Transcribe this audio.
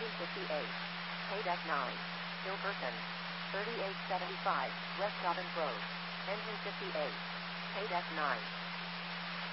58. Paid F9. Gilberton. 3875, West Dobbins Road. Engine 58. Paid F9.